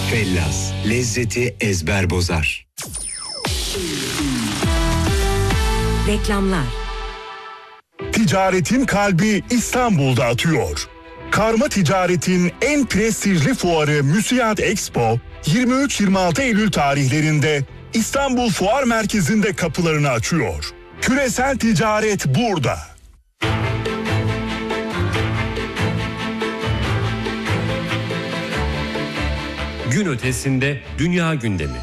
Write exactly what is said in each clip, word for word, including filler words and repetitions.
Fellas, lezzeti ezber bozar. Reklamlar. Ticaretin kalbi İstanbul'da atıyor. Karma ticaretin en prestijli fuarı Müsiyat Expo yirmi üç yirmi altı Eylül tarihlerinde İstanbul Fuar Merkezi'nde kapılarını açıyor. Küresel ticaret burada. Gün ötesinde dünya gündemi.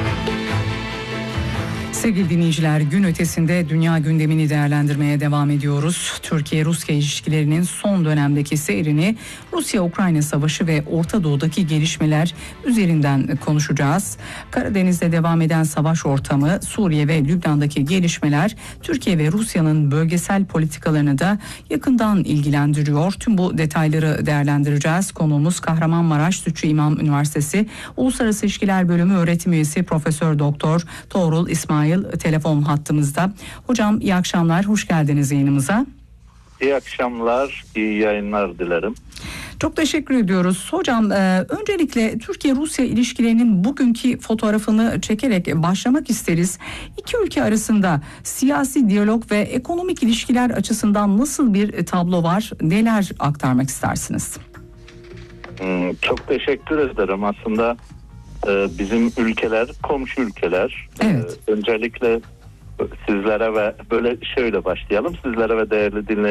Sevgili dinleyiciler, gün ötesinde dünya gündemini değerlendirmeye devam ediyoruz. Türkiye-Rusya ilişkilerinin son dönemdeki seyrini, Rusya-Ukrayna savaşı ve Orta Doğu'daki gelişmeler üzerinden konuşacağız. Karadeniz'de devam eden savaş ortamı, Suriye ve Lübnan'daki gelişmeler, Türkiye ve Rusya'nın bölgesel politikalarını da yakından ilgilendiriyor. Tüm bu detayları değerlendireceğiz. Konuğumuz Kahramanmaraş Sütçü İmam Üniversitesi Uluslararası İlişkiler Bölümü öğretim üyesi Profesör Doktor Tuğrul İsmail telefon hattımızda. Hocam iyi akşamlar, hoş geldiniz yayınımıza. İyi akşamlar, iyi yayınlar dilerim. Çok teşekkür ediyoruz. Hocam e, öncelikle Türkiye-Rusya ilişkilerinin bugünkü fotoğrafını çekerek başlamak isteriz. İki ülke arasında siyasi diyalog ve ekonomik ilişkiler açısından nasıl bir tablo var? Neler aktarmak istersiniz? Hmm, çok teşekkür ederim. Aslında e, bizim ülkeler komşu ülkeler. Evet. E, öncelikle sizlere ve böyle şöyle başlayalım. Sizlere ve değerli dinleyicilerimize